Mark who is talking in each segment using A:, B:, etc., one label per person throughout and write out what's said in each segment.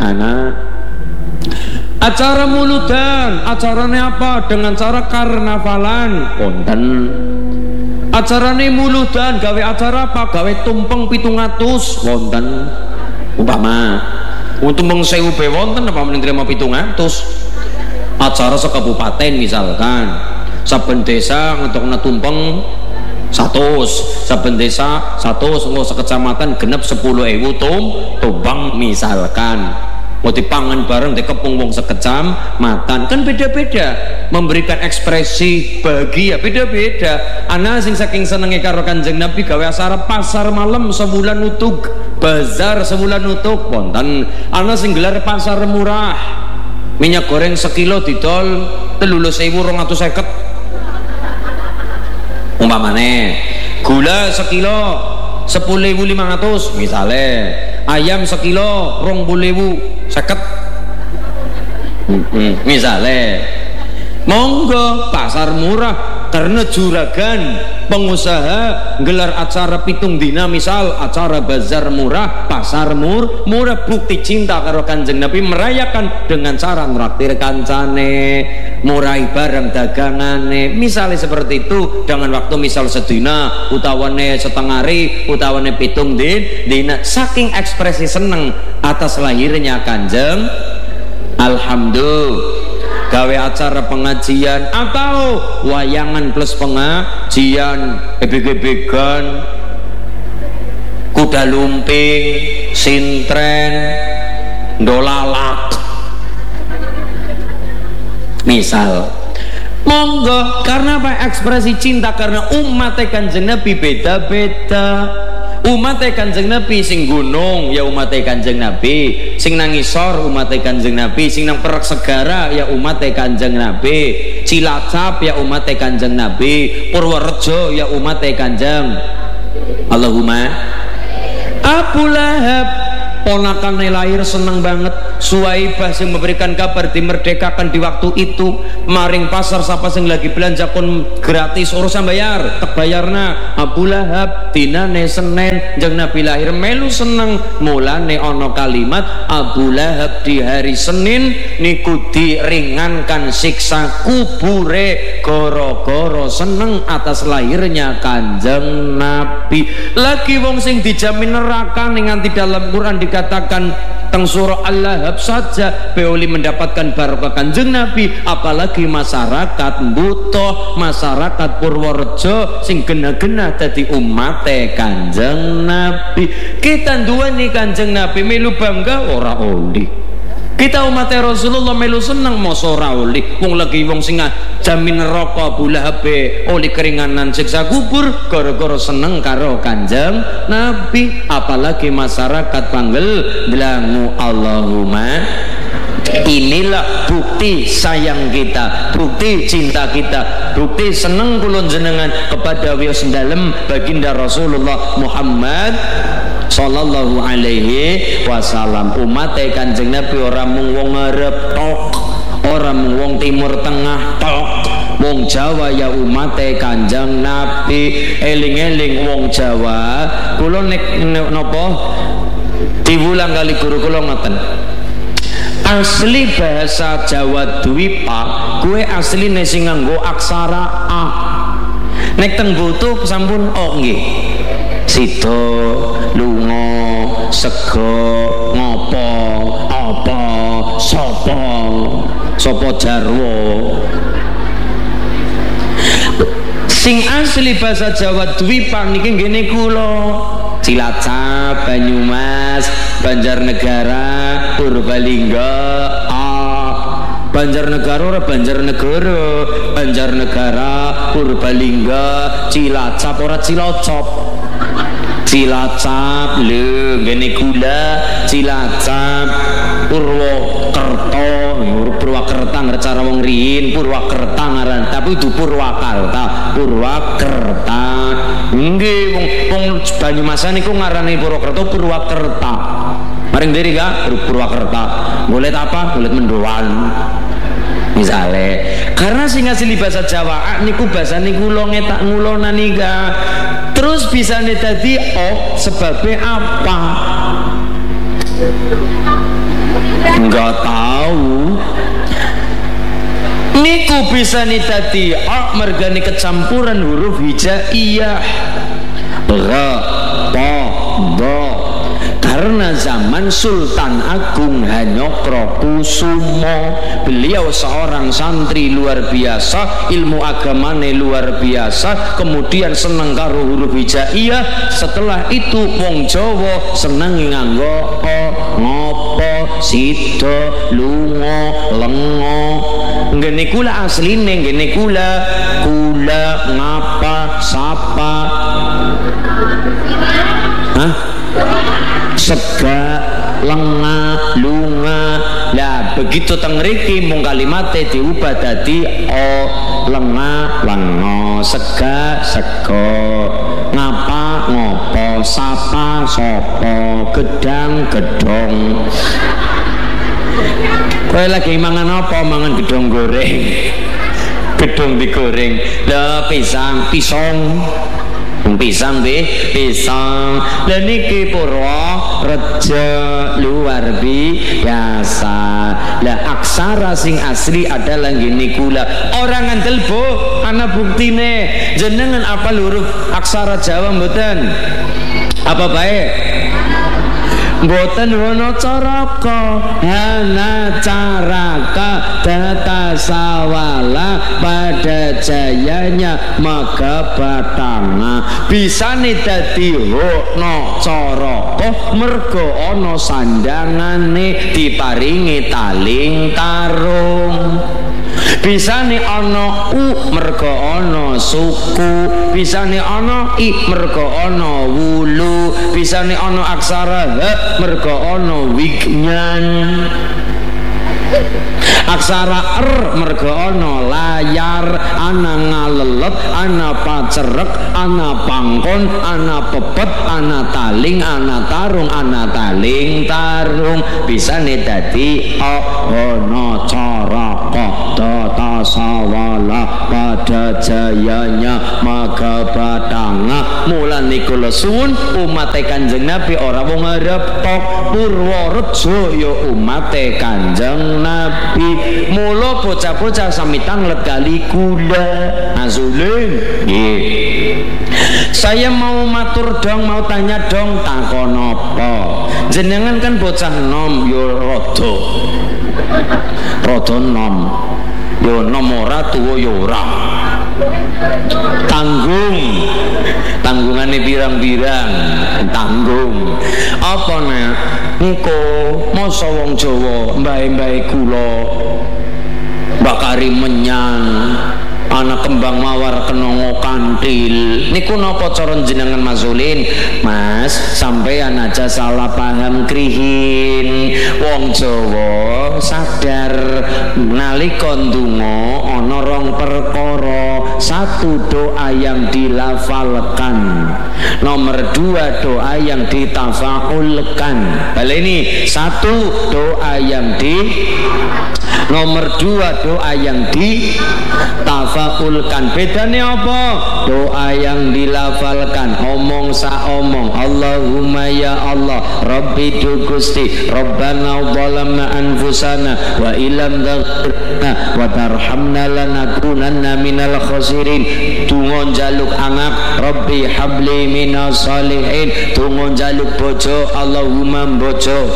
A: anak. Acara muludan, acaranya apa? Dengan cara karnavalan, wonten. Acarane muludan, gawe acara apa? Gawe tumpeng 700, wonten. Umpama, tumpeng 1000 be wonten apa mending terima 700. Acara sekabupaten misalkan, saben desa ngetokna tumpeng 100, saben desa 100, engko sekecamatan genep 10.000 tumpeng misalkan. Mau dipangan bareng dikepung wong sekecamatan, kan beda-beda memberikan ekspresi bahagia, beda-beda. Ana sing saking senenge karo Kanjeng Nabi gawe acara pasar malam sebulan utuh, bazar sebulan utuh wonten. Ana sing gelar pasar murah, minyak goreng sekilo didol 13.250. Umpamane gula sekilo 10.500 misalnya, ayam sekilo 20.050 misalnya. Monggo pasar murah karena juragan pengusaha gelar acara pitung dina, misal acara bazar murah, pasar murah, bukti cinta karo Kanjeng Nabi, merayakan dengan cara nraktir kancane, murai barang dagangane, misalnya seperti itu. Dengan waktu misal sedina utawane setengah hari utawane pitung dina, saking ekspresi seneng atas lahirnya Kanjeng. Alhamdulillah, gawe acara pengajian atau wayangan plus pengajian, ebeg-ebegan, kuda lumping, sintren, dolalak misal. Monggo, karena apa? Ekspresi cinta, karena umat Kanjeng Nabi beda-beda. Umat Kanjeng Nabi sing gunung ya umat Kanjeng Nabi, sing nang ngisor umat Kanjeng Nabi, sing nang perak segara ya umat Kanjeng Nabi, Cilacap ya umat Kanjeng Nabi, Purworejo ya umat Kanjeng. Allahumma. Abu Lahab ponakannya lahir seneng banget. Suwaibah yang memberikan kabar dimerdekakan di waktu itu, maring pasar siapa sing lagi belanja kon gratis urusan bayar, tak bayarna. Abu Lahab dinane Senin jeng Nabi lahir melu seneng, mulane ono kalimat Abu Lahab di hari Senin niku diringankan siksa kubure goro-goro seneng atas lahirnya Kanjeng Nabi. Lagi wong sing dijamin neraka nganti dalam Quran dikatakan teng surah Al-Lahab saja beoli mendapatkan barokah Kanjeng Nabi, apalagi masyarakat butuh, masyarakat Purworejo sing genah-genah dadi umat Kanjeng Nabi. Kita duweni Kanjeng Nabi melu bangga ora oli. Kita umat Rasulullah melu seneng masa ora oli. Wong lagi wong sing jamin neraka Abu Lahab oleh keringanan siksa kubur gara-gara seneng karo Kanjeng Nabi, apalagi masyarakat panggil bilangu Allahumma. Inilah bukti sayang kita, bukti cinta kita, bukti seneng kulon jenengan kepada wiyos dalem baginda Rasulullah Muhammad sallallahu alaihi wasallam. Umat Kanjeng Nabi orang mung wong ngarep tok, orang mung wong timur tengah tok, wong Jawa ya umat Kanjeng Nabi. Eling-eling wong Jawa, kula nek napa diwulang kali guru kula ngoten. Asli bahasa Jawa Dwipa kue asline sing nganggo aksara A. Nek teng butuh sampun O nggih. Sida, lunga, sego, ngopo, apa, sapa jarwo. Sing asli bahasa Jawa Dwipa niki ngene kula. Cilacap, Banyumas, Banjarnegara, Purbalingga, Banjarnegara ora Banjarnegara, Banjarnegara, Purbalingga, Cilacap ora Cilocop. Cilacap lho ngene kula, Cilacap, Purwokerto, Purwakerta cara wong riyin, Purwakerta ngaran, tapi itu Purwakarta, Purwakerta. Nggih wong Banyumasan niku ngarani Purwokerto Purwakerta. Maring diri ga Purwakerta. Golek apa? Golek mendoan. Misale, karena sing asli bahasa Jawa niku bahasane kula ngetak ngulona nika. Terus bisa dadi O sebabnya apa? Gak tahu. Niku bisa dadi mergani kecampuran huruf hijaiyah. Ra, ta, dha. Karena zaman Sultan Agung Hanyokrokusumo, beliau seorang santri luar biasa, ilmu agamane luar biasa, kemudian seneng karo huruf hijaiyah. Setelah itu wong Jawa seneng nganggo ngopo, sida, lunga, lenga. Ngene kula asline, ngene kula ngapa, sapa. Hah? Sega, lenga, lunga. Lah begitu teng mriki mung kalimate diubah dadi lenga, lenga, sega, sega, ngapa, ngopo, sapa, sopo, gedang, gedong. Kowe lagi mangan apa? Mangan gedong goreng. Gedong digoreng. Lah pisang, pisang pisang. Lah niki Purworejo luar biasa. Lah aksara sing asli adalah gini kula. Orang ngandel Bu, ana buktine. Jenengan apa huruf aksara Jawa mboten? Apa baik? Mboten wono caraka hana caraka data sawala pada jayanya maka batanga. Bisane dadi hono caraka mergo ana sandangane diparingi taling tarung. Bisane ana u mergo ana suku, bisane ana i mergo ana wulu, bisane ana aksara h mergo ana wignan. Aksara r mergo ana layar, ana ngalelet, ana pacerek, ana pangkon, ana pepet, ana taling, ana tarung, ana taling tarung. Bisane dadi ana caraka data sawala pada jayanya maka batanga. Mulane kula suwun umate Kanjeng Nabi ora wong arep tok, Purworejo ya umate Kanjeng Nabi. Mula bocah-bocah sami tanglet kali kula asulin. Nggih. Saya mau matur dong, mau tanya dong, takon apa? Jenengan kan bocah nom yo rada nom. Yo nom ora tuwa yo ora. Tanggungane pirang-pirang, tanggung. Apa nek niku masa wong Jawa mbae-mbae kula bakari menyan anak kembang mawar kenongo kantil niku napa cara jenengan masulin? Mas, sampeyan aja salah paham krihin. Wong Jawa sadar nalika ndonga ana rong perkara. Satu, doa yang dilafalkan. Nomor dua, doa yang ditafaulkan. Baleni, satu, doa yang nomor dua, doa yang ditafaulkan. Bedane apa? Doa yang dilafalkan omong saomong. Allahumma ya Allah, Rabbi du Gusti, Rabbana zalamna anfusana wa ilam taghfirna wa tarhamna lanakunanna minal khasirin. Tungon jaluk anak, Rabbi habli minas salihin. Tungon jaluk bojo, Allahumma bojo.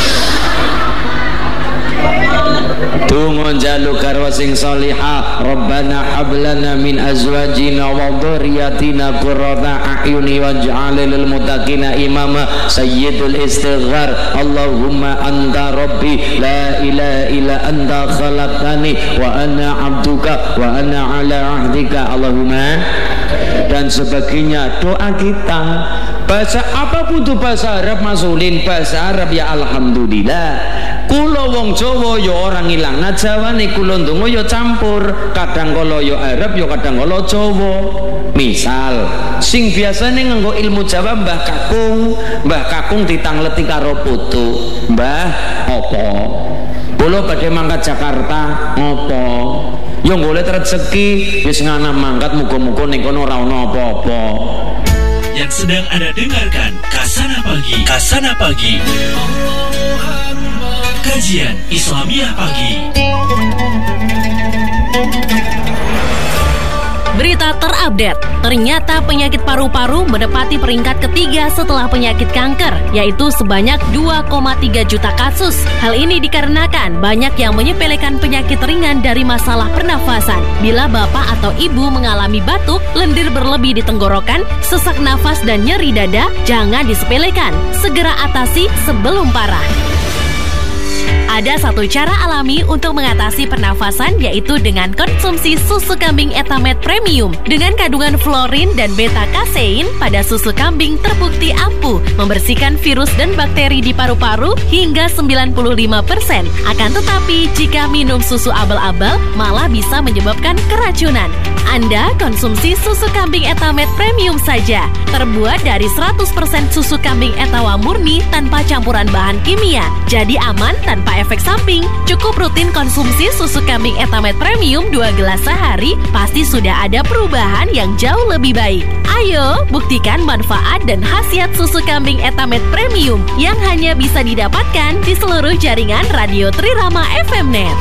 A: Tungon jaluk garwa sing salihah, Rabbana hablana min azwajina wa dhurriyyatina qurrata a'yuni waj'alna lil muttaqina imama. Sayyidul istighfar, Allahumma anta rabbi la ilaha illa anta khalaqtani wa ana 'abduka wa ana 'ala 'ahdika. Allahumma dan sebagainya. Doa kita bahasa apapun itu, bahasa Arab masulin, bahasa Arab ya alhamdulillah. Kula wong Jawa ya orang ilang, nah Jawane kula ndonga ya campur, kadang kala ya Arab ya kadang kala Jawa. Misal sing biasane nganggo ilmu Jawa Mbah Kakung ditangleti karo putu, Mbah apa? Kula badhe mangkat Jakarta ngopo? Ya golek rezeki wis ngana mangkat, muga-muga ning kono ora ana apa-apa.
B: Yang sedang Anda dengarkan Kasana Pagi. Kasana Pagi. Kajian Islamiah Pagi.
C: Berita terupdate, ternyata penyakit paru-paru menempati peringkat ketiga setelah penyakit kanker, yaitu sebanyak 2,3 juta kasus. Hal ini dikarenakan banyak yang menyepelekan penyakit ringan dari masalah pernafasan. Bila bapak atau ibu mengalami batuk, lendir berlebih di tenggorokan, sesak nafas dan nyeri dada, jangan disepelekan. Segera atasi sebelum parah. Ada satu cara alami untuk mengatasi pernafasan, yaitu dengan konsumsi susu kambing Etamed Premium. Dengan kandungan fluorin dan beta-kasein pada susu kambing terbukti ampuh membersihkan virus dan bakteri di paru-paru hingga 95%. Akan tetapi, jika minum susu abal-abal malah bisa menyebabkan keracunan. Anda konsumsi susu kambing Etamed Premium saja. Terbuat dari 100% susu kambing Etawa murni tanpa campuran bahan kimia. Jadi aman tanpa efek samping. Cukup rutin konsumsi susu kambing Etamed Premium 2 gelas sehari, pasti sudah ada perubahan yang jauh lebih baik. Ayo, buktikan manfaat dan khasiat susu kambing Etamed Premium yang hanya bisa didapatkan di seluruh jaringan Radio Trirama FM Net.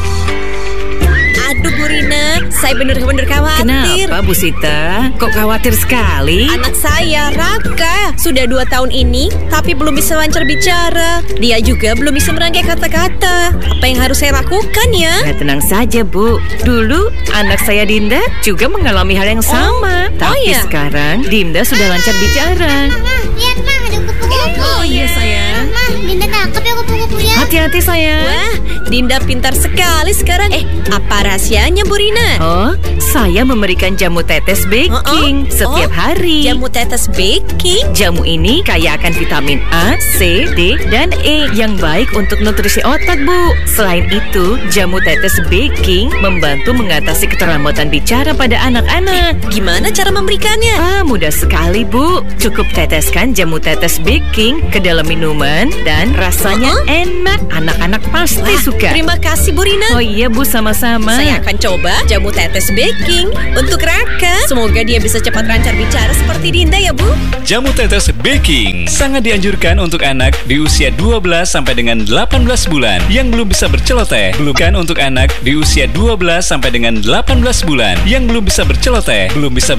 D: Aduh Bu Rina, saya bener-bener khawatir.
E: Kenapa Bu Sita? Kok khawatir sekali?
D: Anak saya, Raka, sudah 2 tahun ini tapi belum bisa lancar bicara. Dia juga belum bisa merangkai kata-kata. Apa yang harus saya lakukan ya?
E: Nah, tenang saja Bu. Dulu anak saya Dinda juga mengalami hal yang sama. Tapi
D: ya?
E: sekarang Dinda sudah lancar bicara.
F: Lihat mah, ada kupu-kupu.
E: Oh iya sayang.
F: Mah, Dinda tangkap ya kupu-kupunya.
E: Hati-hati sayang.
D: Wah, Dinda pintar sekali sekarang. Apa rahasianya Bu Rina?
E: Oh, saya memberikan jamu tetes baking setiap hari.
D: Jamu tetes baking?
E: Jamu ini kaya akan vitamin A, C, D, dan E yang baik untuk nutrisi otak, Bu. Selain itu, jamu tetes baking membantu mengatasi keterlambatan bicara pada anak-anak.
D: Gimana cara memberikannya?
E: Mudah sekali, Bu. Cukup teteskan jamu tetes baking ke dalam minuman dan rasanya enak. Anak-anak pasti suka.
D: Terima kasih Bu Rina.
E: Oh iya, Bu, sama-sama.
D: Saya akan coba jamu tetes baking untuk Raka. Semoga dia bisa cepat lancar bicara seperti Dinda ya, Bu.
G: Jamu tetes baking sangat dianjurkan untuk anak di usia 12 sampai dengan 18 bulan yang belum bisa berceloteh. Bukan untuk anak di usia 12 sampai dengan 18 bulan yang belum bisa berceloteh, belum bisa